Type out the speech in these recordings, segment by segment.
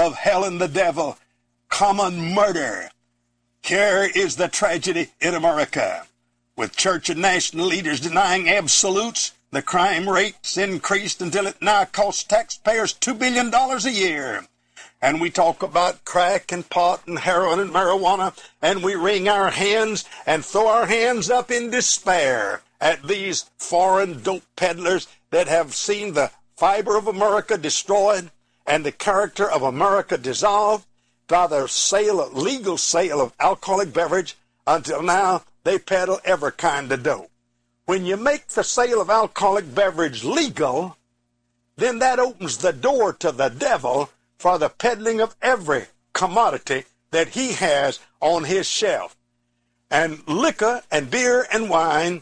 of hell and the devil, common murder. Here is the tragedy in America. With church and national leaders denying absolutes, the crime rate's increased until it now costs taxpayers $2 billion a year. And we talk about crack and pot and heroin and marijuana, and we wring our hands and throw our hands up in despair at these foreign dope peddlers that have seen the fiber of America destroyed and the character of America dissolved by the legal sale of alcoholic beverage. Until now, they peddle every kind of dope. When you make the sale of alcoholic beverage legal, then that opens the door to the devil for the peddling of every commodity that he has on his shelf. And liquor and beer and wine,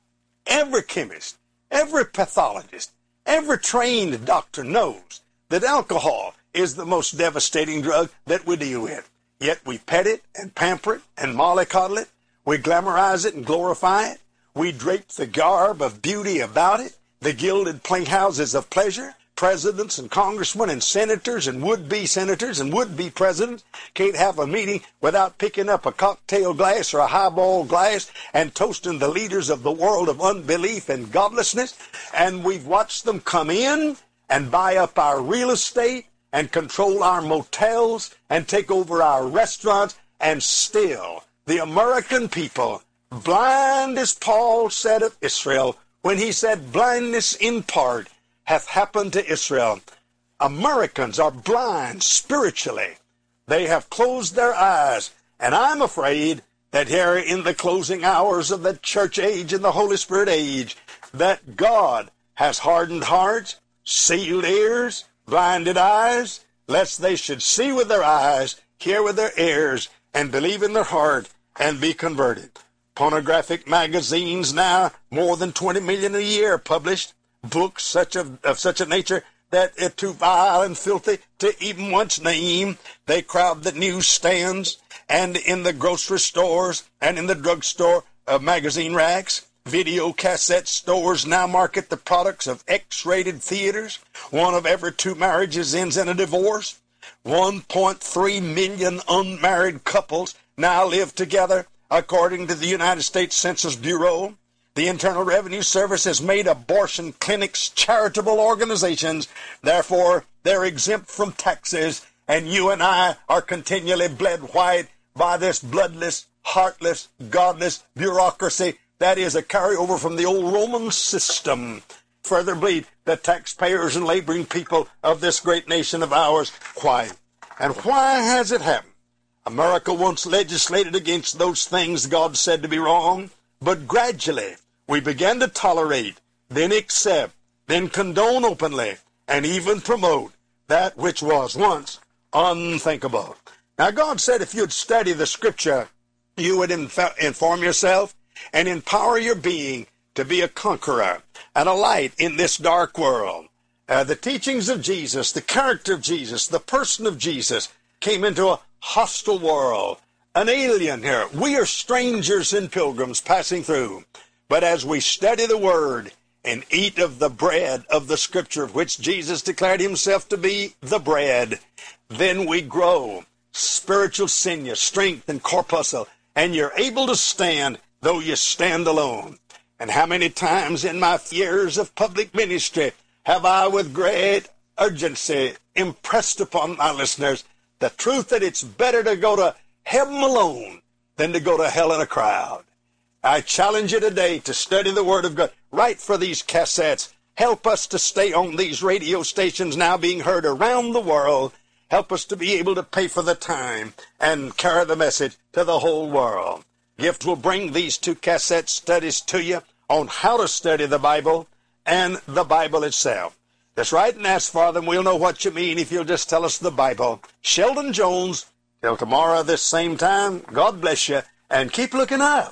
every chemist, every pathologist, every trained doctor knows that alcohol is the most devastating drug that we deal with. Yet we pet it and pamper it and mollycoddle it. We glamorize it and glorify it. We drape the garb of beauty about it, the gilded playhouses of pleasure. Presidents and congressmen and senators and would-be senators and would-be presidents can't have a meeting without picking up a cocktail glass or a highball glass and toasting the leaders of the world of unbelief and godlessness. And we've watched them come in and buy up our real estate and control our motels and take over our restaurants, and still the American people, blind as Paul said of Israel when he said blindness in part hath happened to Israel. Americans are blind spiritually. They have closed their eyes, and I'm afraid that here in the closing hours of the church age and the Holy Spirit age, that God has hardened hearts, sealed ears, blinded eyes, lest they should see with their eyes, hear with their ears, and believe in their heart, and be converted. Pornographic magazines now, more than 20 million a year published, books of such a nature that it's too vile and filthy to even once name. They crowd the newsstands and in the grocery stores and in the drugstore magazine racks. Video cassette stores now market the products of X-rated theaters. 1 of every 2 marriages ends in a divorce. 1.3 million unmarried couples now live together, according to the United States Census Bureau. The Internal Revenue Service has made abortion clinics charitable organizations. Therefore, they're exempt from taxes, and you and I are continually bled white by this bloodless, heartless, godless bureaucracy that is a carryover from the old Roman system. Further bleed the taxpayers and laboring people of this great nation of ours. Why? And why has it happened? America once legislated against those things God said to be wrong, but gradually we began to tolerate, then accept, then condone openly, and even promote that which was once unthinkable. Now, God said if you'd study the Scripture, you would inform yourself and empower your being to be a conqueror and a light in this dark world. The teachings of Jesus, the character of Jesus, the person of Jesus came into a hostile world, an alien here. We are strangers and pilgrims passing through. But as we study the Word and eat of the bread of the Scripture, of which Jesus declared himself to be the bread, then we grow spiritual sinew, strength, and corpuscle, and you're able to stand, though you stand alone. And how many times in my years of public ministry have I, with great urgency, impressed upon my listeners the truth that it's better to go to heaven alone than to go to hell in a crowd. I challenge you today to study the Word of God. Write for these cassettes. Help us to stay on these radio stations now being heard around the world. Help us to be able to pay for the time and carry the message to the whole world. Gift will bring these 2 cassette studies to you on how to study the Bible and the Bible itself. Just write and ask for them. We'll know what you mean if you'll just tell us the Bible. Sheldon Jones, till tomorrow this same time, God bless you, and keep looking up.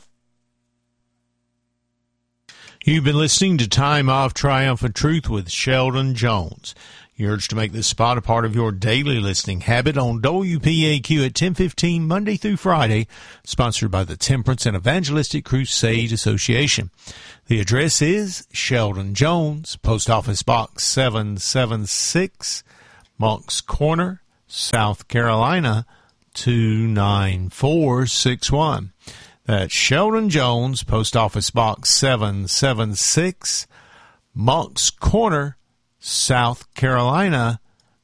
You've been listening to Time of Triumphant Truth with Sheldon Jones. You're urged to make this spot a part of your daily listening habit on WPAQ at 10:15 Monday through Friday, sponsored by the Temperance and Evangelistic Crusade Association. The address is Sheldon Jones, Post Office Box 776, Moncks Corner, South Carolina 29461. That's Sheldon Jones, Post Office Box 776, Moncks Corner, South Carolina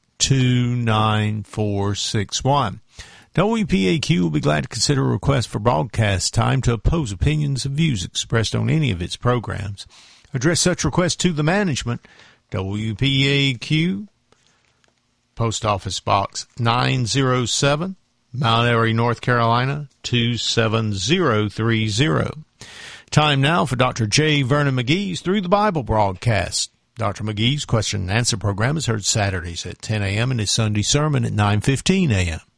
29461. WPAQ will be glad to consider a request for broadcast time to oppose opinions and views expressed on any of its programs. Address such requests to the management, WPAQ, Post Office Box 907, Mount Airy, North Carolina 27030. Time now for Dr. J. Vernon McGee's Through the Bible broadcast. Dr. McGee's question and answer program is heard Saturdays at 10 a.m. and his Sunday sermon at 9:15 a.m.